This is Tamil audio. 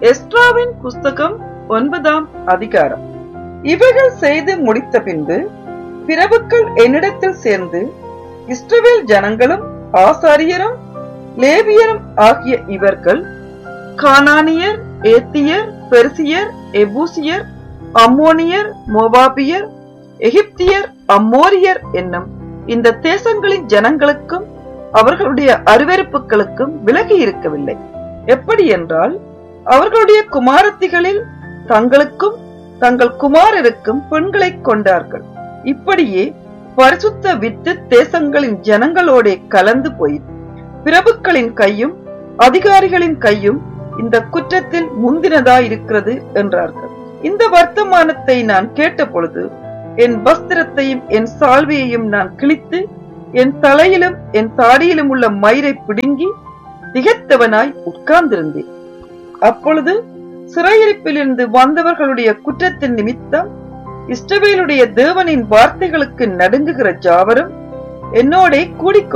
எஸ்ட்ராவின் புஸ்தகம் 9ஆம் அதிகாரம். இவைகள் செய்து முடித்த பின்பு பிரபுக்கள் என்னிடத்தில் சேர்ந்து, இஸ்ரவேல் ஜனங்களும் ஆசாரியரும் லேவியரும் ஆகிய இவர்கள் கானானியர், ஏத்தியர், பெர்சியர், எபூசியர், அம்மோனியர், மோவாபியர், எகிப்தியர், அம்மோரியர் என்னும் இந்த தேசங்களின் ஜனங்களுக்கும் அவர்களுடைய அருவருப்புகளுக்கும் விலகி இருக்கவில்லை. எப்படி என்றால், அவர்களுடைய குமாரத்திகளில் தங்களுக்கும் தங்கள் குமாரருக்கும் பெண்களை கொண்டார்கள். இப்படியே பரிசுத்த வித்து தேசங்களின் ஜனங்களோட கலந்து போய் பிரபுக்களின் கையும் அதிகாரிகளின் கையும் இந்த குற்றத்தில் முந்தினதாயிருக்கிறது என்றார்கள். இந்த வர்த்தமானத்தை நான் கேட்ட பொழுது என் வஸ்திரத்தையும் என் சால்வையையும் நான் கிழித்து என் தலையிலும் என் தாடியிலும் உள்ள மயிரை பிடுங்கி திகைத்தவனாய் உட்கார்ந்திருந்தேன். அப்பொழுது சிறையிருப்பிலிருந்து வந்தவர்களுடைய குற்றத்தின் நிமித்தம் இஸ்ரவேலுடைய தேவனின் வார்த்தைகளுக்கு நடுங்குகிற ஜாவரும் என்னோட கூடிக்கொண்டு